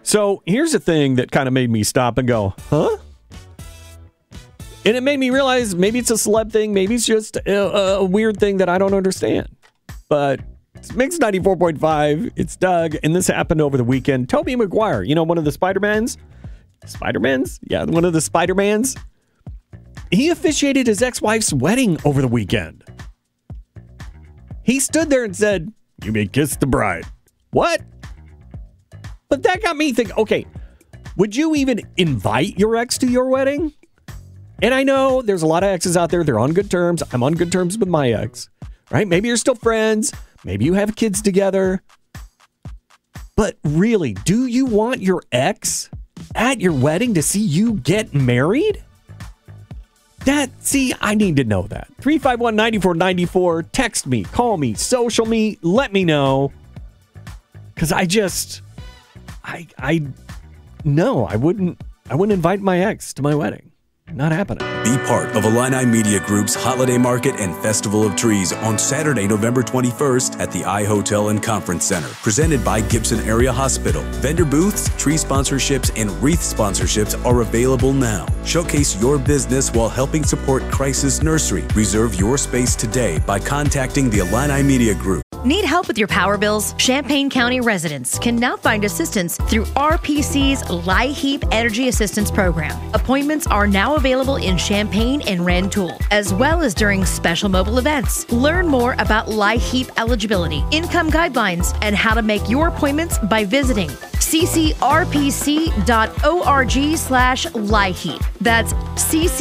So here's the thing that kind of made me stop and go, huh? And it made me realize maybe it's a celeb thing. Maybe it's just a weird thing that I don't understand. But it's Mix 94.5. It's Doug. And this happened over the weekend. Tobey Maguire, one of the Spider-Mans? Spider-Mans? Yeah, one of the Spider-Mans. He officiated his ex-wife's wedding over the weekend. He stood there and said, "You may kiss the bride." What? But that got me thinking, okay, would you even invite your ex to your wedding? And I know there's a lot of exes out there. They're on good terms. I'm on good terms with my ex, right? Maybe you're still friends. Maybe you have kids together. But really, do you want your ex at your wedding to see you get married? I need to know that. 351-9494. Text me, call me, social me, let me know. Because no, I wouldn't invite my ex to my wedding. Not happening. Be part of Illini Media Group's Holiday Market and Festival of Trees on Saturday, November 21st at the iHotel and Conference Center. Presented by Gibson Area Hospital. Vendor booths, tree sponsorships, and wreath sponsorships are available now. Showcase your business while helping support Crisis Nursery. Reserve your space today by contacting the Illini Media Group. Need help with your power bills? Champaign County residents can now find assistance through RPC's LIHEAP Energy Assistance Program. Appointments are now available in Champaign and Rantoul, as well as during special mobile events. Learn more about LIHEAP eligibility, income guidelines, and how to make your appointments by visiting ccrpc.org/LIHEAP. That's cc